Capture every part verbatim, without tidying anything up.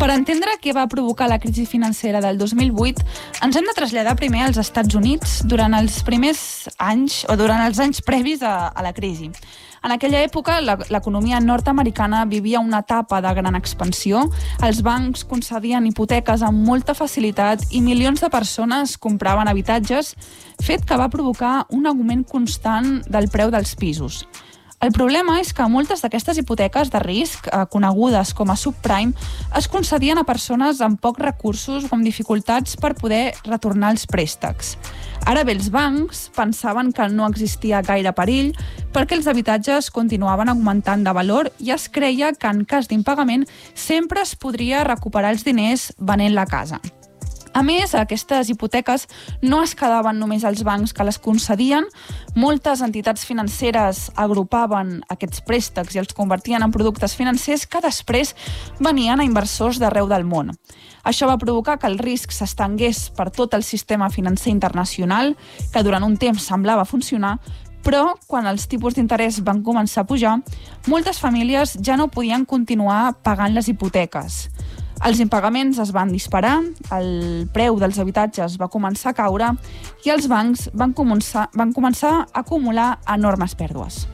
Per entendre què va provocar la crisi financera del dos mil vuit, ens hem de traslladar primer als Estats Units durant els primers anys o durant els anys previs a, a la crisi. En aquella època, la, l'economia nord-americana vivia una etapa de gran expansió, els bancs concedien hipoteques amb molta facilitat i milions de persones compraven habitatges, fet que va provocar un augment constant del preu dels pisos. El problema és que moltes d'aquestes hipoteques de risc, eh, conegudes com a subprime, es concedien a persones amb pocs recursos o amb dificultats per poder retornar els préstecs. Ara bé, els bancs pensaven que no existia gaire perill perquè els habitatges continuaven augmentant de valor i es creia que en cas d'impagament sempre es podria recuperar els diners venent la casa. A més, aquestes hipoteques no es quedaven només als bancs que les concedien, moltes entitats financeres agrupaven aquests préstecs i els convertien en productes financers que després venien a inversors d'arreu del món. Això va provocar que el risc s'estengués per tot el sistema financer internacional, que durant un temps semblava funcionar, però quan els tipus d'interès van començar a pujar, moltes famílies ja no podien continuar pagant les hipoteques. Els impagaments es van disparar, el preu dels habitatges va començar a caure i els bancs van començar, van començar a acumular enormes pèrdues.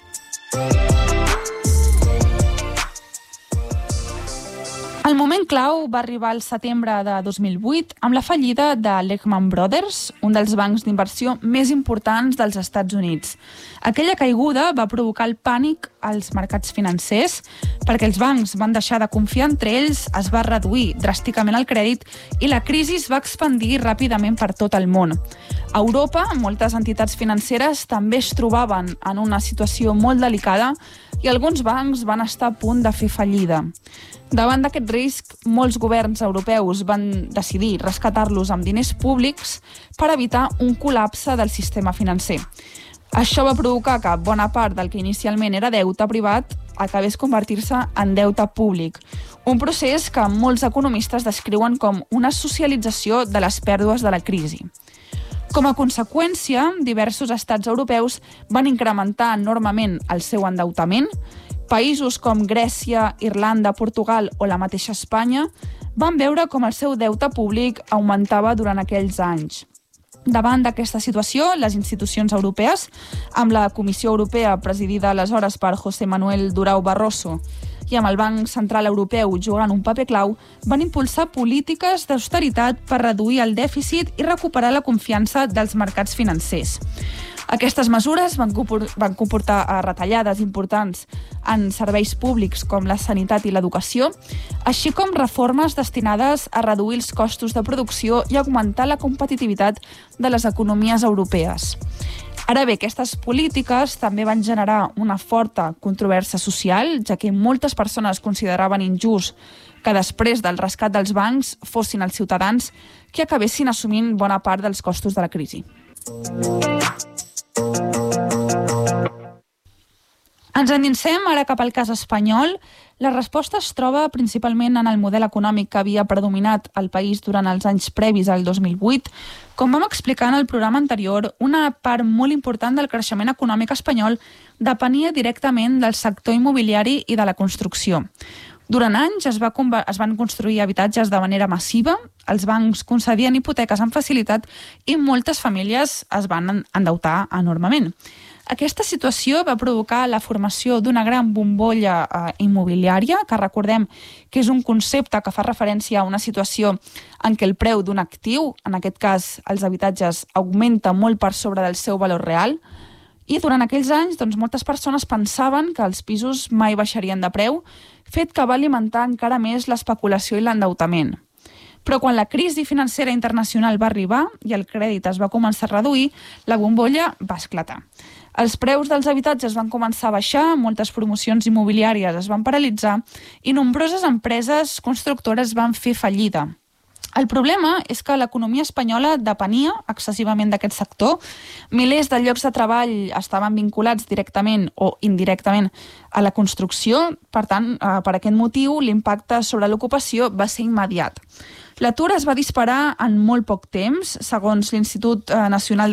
El moment clau va arribar al setembre de dos mil vuit amb la fallida de Lehman Brothers, un dels bancs d'inversió més importants dels Estats Units. Aquella caiguda va provocar el pànic als mercats financers perquè els bancs van deixar de confiar entre ells, es va reduir dràsticament el crèdit i la crisi es va expandir ràpidament per tot el món. A Europa, moltes entitats financeres també es trobaven en una situació molt delicada i alguns bancs van estar a punt de fer fallida. Davant d'aquest risc, molts governs europeus van decidir rescatar-los amb diners públics per evitar un col·lapse del sistema financer. Això va provocar que bona part del que inicialment era deute privat acabés convertir-se en deute públic, un procés que molts economistes descriuen com una socialització de les pèrdues de la crisi. Com a conseqüència, diversos estats europeus van incrementar enormement el seu endeutament. Països com Grècia, Irlanda, Portugal o la mateixa Espanya van veure com el seu deute públic augmentava durant aquells anys. Davant d'aquesta situació, les institucions europees, amb la Comissió Europea presidida aleshores per José Manuel Durão Barroso i amb el Banc Central Europeu jugant un paper clau, van impulsar polítiques d'austeritat per reduir el dèficit i recuperar la confiança dels mercats financers. Aquestes mesures van comportar retallades importants en serveis públics com la sanitat i l'educació, així com reformes destinades a reduir els costos de producció i augmentar la competitivitat de les economies europees. Ara bé, aquestes polítiques també van generar una forta controvèrsia social, ja que moltes persones consideraven injust que després del rescat dels bancs fossin els ciutadans que acabessin assumint bona part dels costos de la crisi. Ens endinsem ara cap al cas espanyol. La resposta es troba principalment en el model econòmic que havia predominat al país durant els anys previs al dos mil vuit. Com vam explicar en el programa anterior, una part molt important del creixement econòmic espanyol depenia directament del sector immobiliari i de la construcció. Durant anys es, va, es van construir habitatges de manera massiva, els bancs concedien hipoteques amb facilitat i moltes famílies es van endeutar enormement. Aquesta situació va provocar la formació d'una gran bombolla eh, immobiliària, que recordem que és un concepte que fa referència a una situació en què el preu d'un actiu, en aquest cas els habitatges, augmenta molt per sobre del seu valor real. I durant aquells anys, doncs, moltes persones pensaven que els pisos mai baixarien de preu, fet que va alimentar encara més l'especulació i l'endeutament. Però quan la crisi financera internacional va arribar i el crèdit es va començar a reduir, la bombolla va esclatar. Els preus dels habitatges van començar a baixar, moltes promocions immobiliàries es van paralitzar i nombroses empreses constructores van fer fallida. El problema és que l'economia espanyola depenia excessivament d'aquest sector. Milers de llocs de treball estaven vinculats directament o indirectament a la construcció. Per tant, per aquest motiu, l'impacte sobre l'ocupació va ser immediat. L'atur es va disparar en molt poc temps. Segons l'Institut Nacional